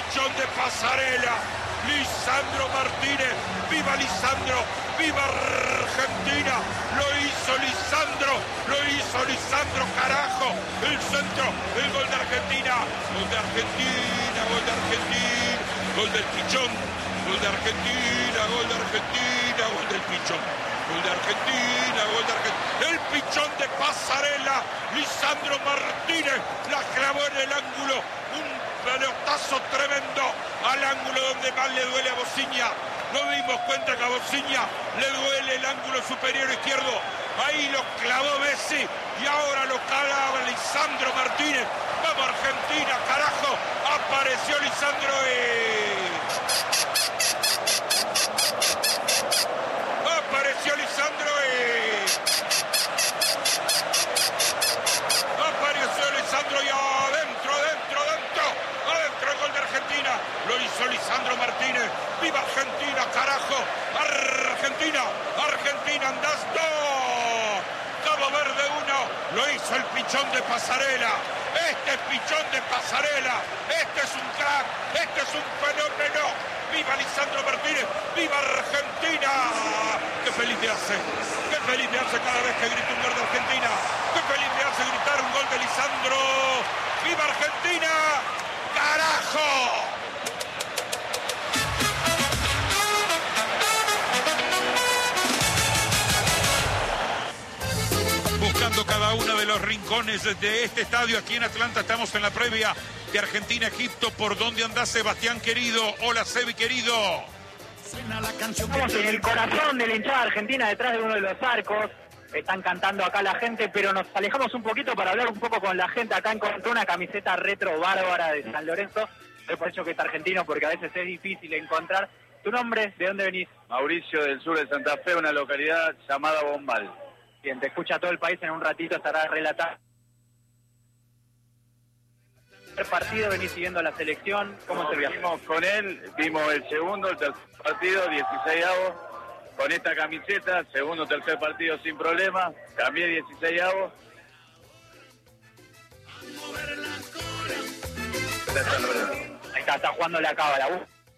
pichón de pasarela. Lisandro Martínez, viva Lisandro, viva Argentina, lo hizo Lisandro, carajo, el centro, el gol de Argentina, gol de Argentina, gol de Argentina, gol del pichón, gol de Argentina, gol de Argentina, gol del pichón, gol de Argentina, gol de Argentina, el pichón de pasarela, Lisandro Martínez, la clavó en el ángulo, un pelotazo tremendo al ángulo donde más le duele a Bociña. Nos dimos cuenta que a Bociña le duele el ángulo superior izquierdo. Ahí lo clavó Messi y ahora lo calaba Lisandro Martínez. Vamos Argentina, carajo. Apareció Lisandro Apareció Lisandro Apareció Lisandro y adentro el gol de Argentina. Lo hizo Lisandro Martínez. ¡Viva Argentina, carajo! ¡Argentina! ¡Andás 2! Cabo Verde 1. Lo hizo el pichón de pasarela. Este es pichón de pasarela. Este es un crack. Este es un fenómeno. ¡Viva Lisandro Martínez! ¡Viva Argentina! ¡Qué feliz me hace! ¡Qué feliz me hace cada vez que grito un gol de Argentina! ¡Qué feliz me hace gritar un gol de Lisandro! ¡Viva Argentina! ¡Carajo! Buscando cada uno de los rincones de este estadio aquí en Atlanta. Estamos en la previa de Argentina-Egipto. ¿Por dónde andás, Sebastián querido? Hola, Sebi querido. Estamos en el corazón de la hinchada argentina, detrás de uno de los arcos. Están cantando acá la gente, pero nos alejamos un poquito para hablar un poco con la gente. Acá encontré una camiseta retro bárbara de San Lorenzo. Es por eso que es argentino, porque a veces es difícil encontrar. ¿Tu nombre? ¿De dónde venís? Mauricio, del sur de Santa Fe, una localidad llamada Bombal. Quien te escucha todo el país, en un ratito estará relatando. ¿Qué partido venís siguiendo la selección? ¿Cómo se viaja? Vimos con él, vimos el segundo, el tercer partido, 16avos, con esta camiseta, segundo, tercer partido sin problema, también 16avos. Ahí está jugando la cábala.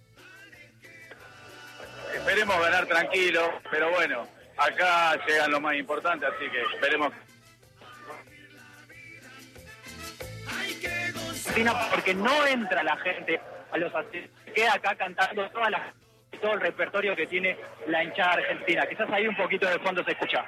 Esperemos ganar tranquilo, pero bueno, acá llegan lo más importante, así que esperemos. Porque no entra la gente a los asientos, queda acá cantando todo el repertorio que tiene la hinchada argentina. Quizás ahí un poquito de fondo se escucha.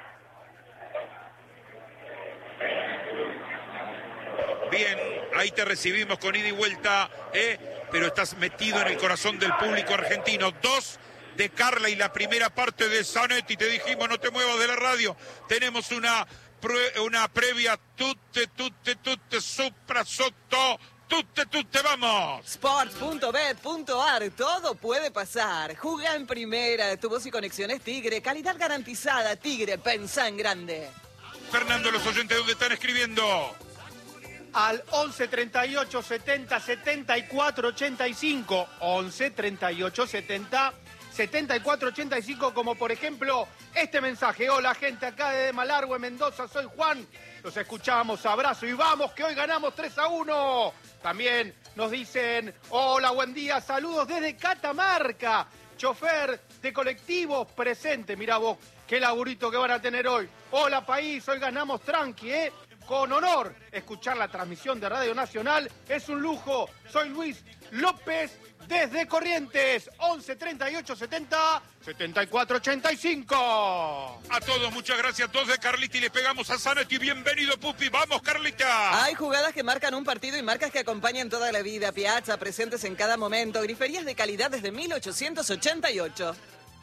Bien, ahí te recibimos con ida y vuelta, pero estás metido en el corazón del público argentino. 2 de Carla y la primera parte de Zanetti. Te dijimos, no te muevas de la radio. Tenemos una previa tutte, supra, sotto, tutte, vamos. Sports.bet.ar, todo puede pasar. Juega en primera, tu voz y conexiones Tigre, calidad garantizada. Tigre, pensá en grande. Fernando, los oyentes, ¿dónde están escribiendo? Al 11 38 70 74 85. 11 38 70 74 85, como por ejemplo este mensaje. Hola gente, acá de Malargüe, Mendoza, soy Juan. Los escuchamos, abrazo y vamos que hoy ganamos 3-1. También nos dicen, hola, buen día, saludos desde Catamarca. Chofer de colectivos presente, mirá vos, qué laburito que van a tener hoy. Hola país, hoy ganamos tranqui, con honor. Escuchar la transmisión de Radio Nacional es un lujo. Soy Luis López desde Corrientes. 11 38 70 74 85. A todos, muchas gracias. 2 de Carlita y le pegamos a Zanetti. Bienvenido, Pupi. Vamos, Carlita. Hay jugadas que marcan un partido y marcas que acompañan toda la vida. Piazza, presentes en cada momento. Griferías de calidad desde 1888.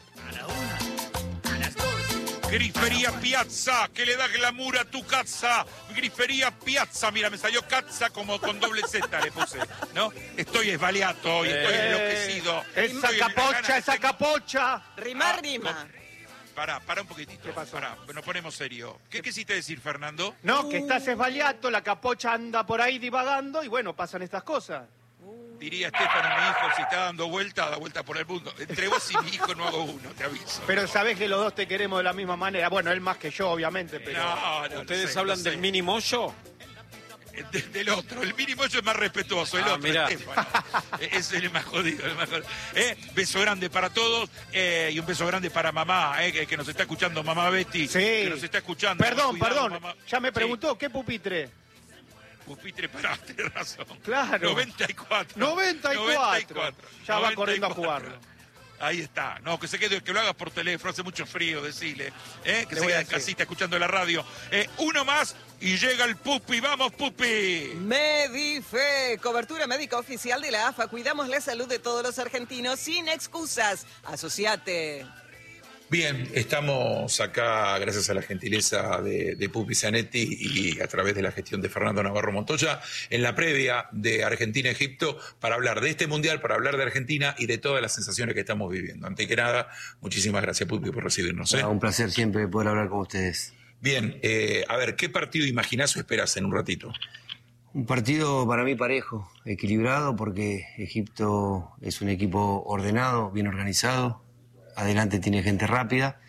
Grifería Piazza, que le da glamour a tu casa. Grifería Piazza, mira, me salió Cazza como con doble Z le puse, ¿no? Estoy esbaleato hoy, estoy enloquecido. Esa capocha. Rima. Pará un poquitito. ¿Qué pasó? Pará, nos ponemos serio. ¿Qué quisiste decir, Fernando? No, que estás esbaliato, la capocha anda por ahí divagando y bueno, pasan estas cosas. Diría Estefano, mi hijo, si está dando vuelta, da vuelta por el mundo. Entre vos y mi hijo no hago uno, te aviso. Pero sabés que los dos te queremos de la misma manera. Bueno, él más que yo, obviamente, pero... No ¿Ustedes sé, hablan no sé. del mini mollo? del otro. El mínimo eso es más respetuoso. El otro, mirá. Estefano. Es el más jodido, el más jodido. Beso grande para todos y un beso grande para mamá, que nos está escuchando, mamá Betty. Sí. Que nos está escuchando. Perdón, Cuidado, perdón. mamá. Ya me Sí. preguntó, ¿qué pupitre? Pupitre, pará, tenés razón. Claro. 94. 94. Ya va corriendo a jugarlo. Ahí está. No, que se quede, que lo hagas por teléfono, hace mucho frío, decile. Que Le se voy a quede en decir. casita escuchando la radio. Uno más y llega el Pupi. ¡Vamos, Pupi! Medife, cobertura médica oficial de la AFA. Cuidamos la salud de todos los argentinos sin excusas. Asociate. Bien, estamos acá gracias a la gentileza de Pupi Zanetti y a través de la gestión de Fernando Navarro Montoya en la previa de Argentina-Egipto para hablar de este Mundial, para hablar de Argentina y de todas las sensaciones que estamos viviendo. Antes que nada, muchísimas gracias, Pupi, por recibirnos. Un placer siempre poder hablar con ustedes. Bien, a ver, ¿qué partido imaginás o esperás en un ratito? Un partido para mí parejo, equilibrado, porque Egipto es un equipo ordenado, bien organizado. Adelante tiene gente rápida.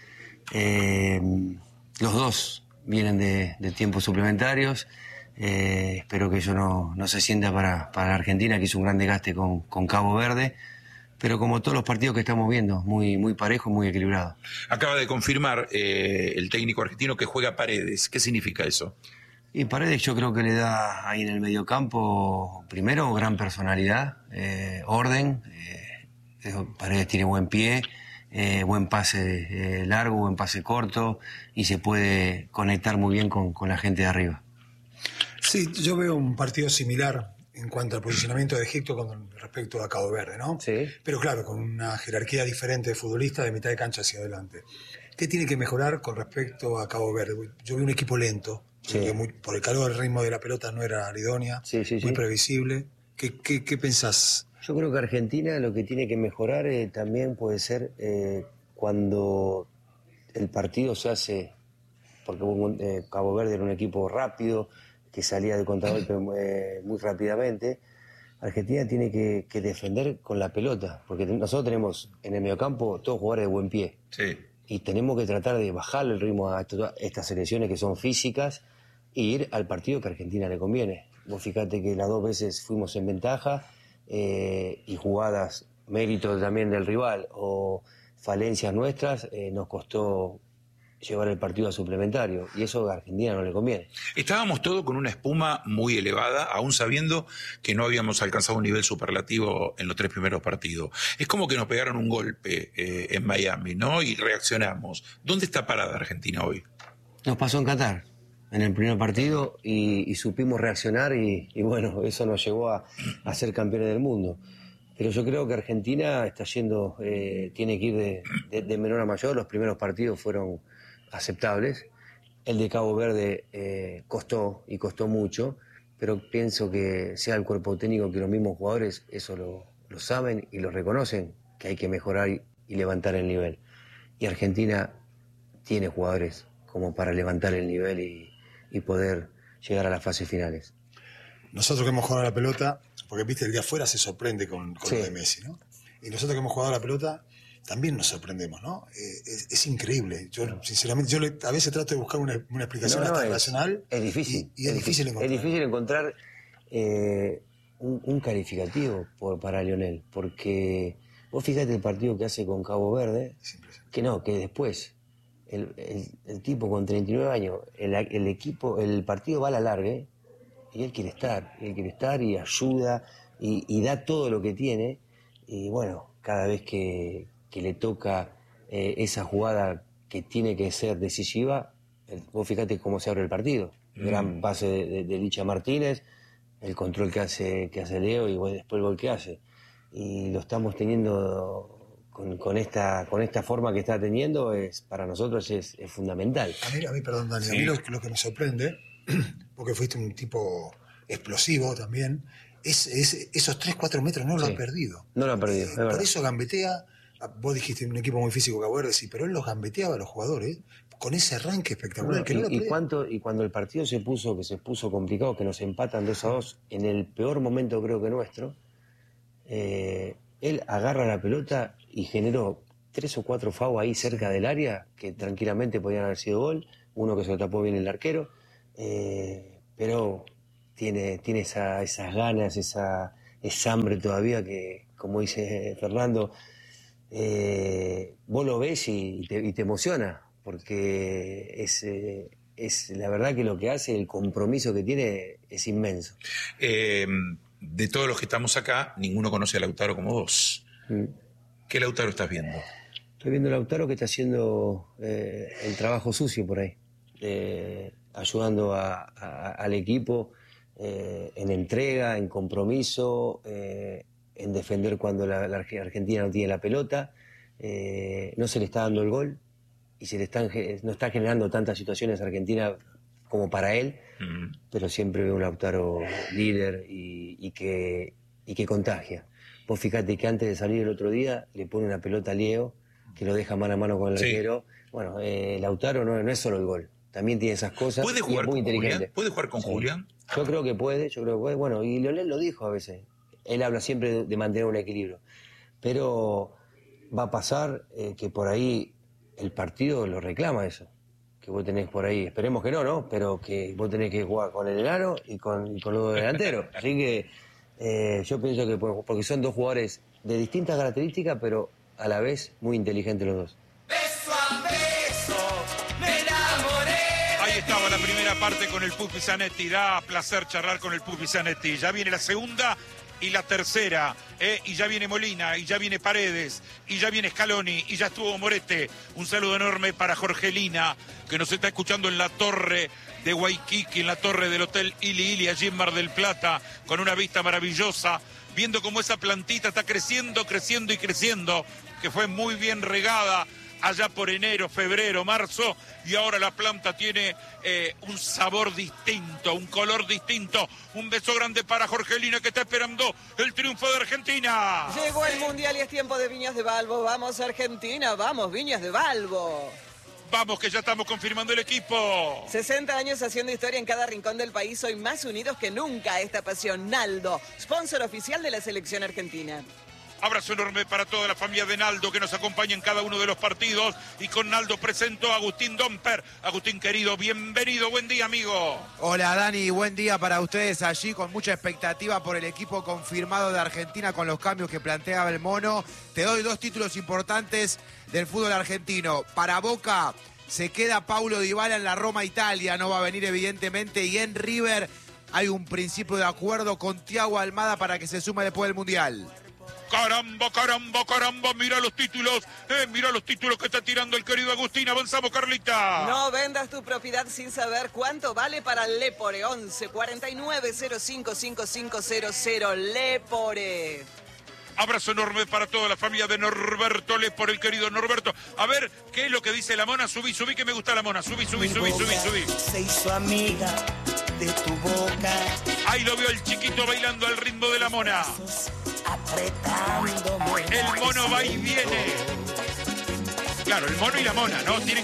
Los dos vienen de tiempos suplementarios. Espero que ello no se sienta para la Argentina, que hizo un gran desgaste con Cabo Verde. Pero como todos los partidos que estamos viendo, muy parejo, muy equilibrado. Acaba de confirmar el técnico argentino que juega Paredes. ¿Qué significa eso? Y Paredes yo creo que le da ahí en el mediocampo, primero, gran personalidad, orden. Paredes tiene buen pie. Buen pase largo, buen pase corto y se puede conectar muy bien con la gente de arriba. Sí, yo veo un partido similar en cuanto al posicionamiento de Egipto con respecto a Cabo Verde, ¿no? Sí. Pero claro, con una jerarquía diferente de futbolistas de mitad de cancha hacia adelante. ¿Qué tiene que mejorar con respecto a Cabo Verde? Yo vi un equipo lento, Sí. que por el calor del ritmo de la pelota no era idónea, Sí. muy previsible. ¿Qué pensás? Yo creo que Argentina lo que tiene que mejorar también puede ser cuando el partido se hace, porque Cabo Verde era un equipo rápido, que salía de contragolpe muy rápidamente. Argentina tiene que defender con la pelota, porque nosotros tenemos en el mediocampo todos jugadores de buen pie. Sí. Y tenemos que tratar de bajar el ritmo a estas selecciones que son físicas e ir al partido que a Argentina le conviene. Vos fíjate que las dos veces fuimos en ventaja y jugadas, mérito también del rival o falencias nuestras, nos costó llevar el partido a suplementario y eso a Argentina no le conviene. Estábamos todos con una espuma muy elevada, aún sabiendo que no habíamos alcanzado un nivel superlativo en los 3 primeros partidos. Es como que nos pegaron un golpe en Miami, ¿no? Y reaccionamos. ¿Dónde está parada Argentina hoy? Nos pasó en Qatar, en el primer partido, y supimos reaccionar y bueno, eso nos llevó a ser campeones del mundo. Pero yo creo que Argentina está yendo, tiene que ir de menor a mayor. Los primeros partidos fueron aceptables. El de Cabo Verde costó mucho, pero pienso que sea el cuerpo técnico que los mismos jugadores eso lo saben y lo reconocen, que hay que mejorar y levantar el nivel. Y Argentina tiene jugadores como para levantar el nivel y poder llegar a las fases finales. Nosotros que hemos jugado a la pelota, porque viste, el de afuera se sorprende con Sí. lo de Messi, ¿no? Y nosotros que hemos jugado a la pelota también nos sorprendemos, ¿no? Es increíble. Yo, sinceramente, a veces trato de buscar una explicación hasta racional. Es difícil. Y es difícil encontrar. Es difícil encontrar un calificativo para Lionel, porque vos fíjate el partido que hace con Cabo Verde, que después el tipo con 39 años, el equipo, el partido va a la larga y él quiere estar y ayuda y da todo lo que tiene y bueno, cada vez que le toca esa jugada que tiene que ser decisiva, vos fíjate cómo se abre el partido. Gran pase de Licha Martínez, el control que hace Leo y después el gol que hace. Y lo estamos teniendo con esta forma que está teniendo, para nosotros es fundamental. A mí, perdón, Dani, a mí lo que me sorprende, porque fuiste un tipo explosivo también, es esos 3-4 metros no lo ha perdido. No lo ha perdido, es verdad. Por eso gambetea, vos dijiste un equipo muy físico Cabo Verde, sí, pero él los gambeteaba a los jugadores con ese arranque espectacular. Y cuando el partido se puso complicado, que nos empatan 2-2, en el peor momento creo que nuestro, él agarra la pelota y generó 3 o 4 FAU ahí cerca del área que tranquilamente podían haber sido gol, uno que se lo tapó bien el arquero, pero tiene esas ganas, esa hambre todavía que, como dice Fernando, vos lo ves y te emociona, porque es la verdad que lo que hace, el compromiso que tiene es inmenso. De todos los que estamos acá, ninguno conoce a Lautaro como vos. ¿Qué Lautaro estás viendo? Estoy viendo a Lautaro que está haciendo el trabajo sucio por ahí, ayudando al equipo en entrega, en compromiso, en defender cuando la Argentina no tiene la pelota. No se le está dando el gol y no está generando tantas situaciones a Argentina como para él, pero siempre veo un Lautaro líder y que contagia. Vos fíjate que antes de salir el otro día le pone una pelota a Leo, que lo deja mano a mano con el arquero. Bueno, Lautaro no es solo el gol, también tiene esas cosas. ¿Puede jugar muy con inteligente. Julián? ¿Puede jugar con Julián? Yo creo que puede. Bueno, y Lionel lo dijo a veces. Él habla siempre de mantener un equilibrio. Pero va a pasar que por ahí el partido lo reclama eso. Que vos tenés por ahí, esperemos que no, pero que vos tenés que jugar con el enano y con los delanteros. Así que yo pienso que porque son dos jugadores de distintas características, pero a la vez muy inteligentes los dos. Beso a beso, me enamoré. Ahí estaba la primera parte con el Pupi Zanetti. Da placer charlar con el Pupi Zanetti. Ya viene la segunda y la tercera. Y ya viene Molina, y ya viene Paredes, y ya viene Scaloni, y ya estuvo Morete. Un saludo enorme para Jorgelina, que nos está escuchando en la torre de Waikiki, en la torre del Hotel Ili Ili, allí en Mar del Plata, con una vista maravillosa, viendo cómo esa plantita está creciendo, creciendo y creciendo, que fue muy bien regada allá por enero, febrero, marzo, y ahora la planta tiene un sabor distinto, un color distinto. Un beso grande para Jorgelina, que está esperando el triunfo de Argentina. Llegó el Mundial y es tiempo de Viñas de Balbo. Vamos Argentina, vamos Viñas de Balbo. Vamos, que ya estamos confirmando el equipo. 60 años haciendo historia en cada rincón del país, hoy más unidos que nunca. Esta pasión, Naldo, sponsor oficial de la selección argentina. Abrazo enorme para toda la familia de Naldo que nos acompaña en cada uno de los partidos. Y con Naldo presento a Agustín Domper. Agustín querido, bienvenido, buen día, amigo. Hola, Dani, buen día para ustedes allí, con mucha expectativa por el equipo confirmado de Argentina con los cambios que planteaba el Mono. Te doy dos títulos importantes del fútbol argentino. Para Boca se queda Paulo Dybala en la Roma, Italia, no va a venir evidentemente. Y en River hay un principio de acuerdo con Thiago Almada para que se sume después del Mundial. Caramba, caramba, caramba, mira los títulos que está tirando el querido Agustín. Avanzamos, Carlita. No vendas tu propiedad sin saber cuánto vale para Lepore. 11 49 05 5500 Lepore. Abrazo enorme para toda la familia de Norberto Lepore, el querido Norberto. A ver, ¿qué es lo que dice la mona? Subí, que me gusta la mona. Subí. Se hizo amiga de tu boca. Ahí lo veo el chiquito bailando al ritmo de la mona. Apretándome. El mono va y viene. Claro, el mono y la mona, ¿no? Tienen